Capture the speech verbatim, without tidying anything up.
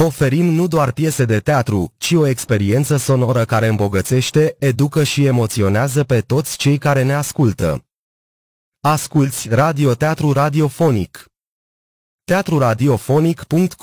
Oferim nu doar piese de teatru, ci o experiență sonoră care îmbogățește, educă și emoționează pe toți cei care ne ascultă. Asculți radioteatru radiofonic. teatru radiofonic punct